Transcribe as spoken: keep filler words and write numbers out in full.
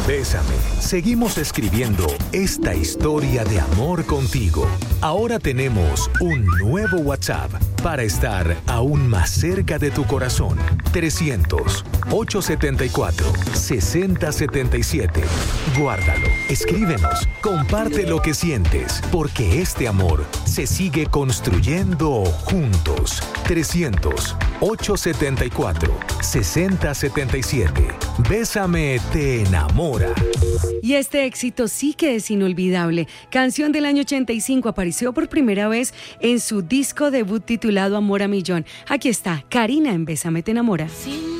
Bésame, seguimos escribiendo esta historia de amor contigo. Ahora tenemos un nuevo WhatsApp para estar aún más cerca de tu corazón. trescientos, ochocientos setenta y cuatro, sesenta setenta y siete. Guárdalo, escríbenos, comparte lo que sientes, porque este amor se sigue construyendo juntos. trescientos, ochocientos setenta y cuatro, sesenta setenta y siete. Bésame te enamora. Y este éxito sí que es inolvidable. Canción del año ochenta y cinco, apareció por primera vez en su disco debut titulado Amor a Millón. Aquí está, Karina en Bésame te enamora. Sí.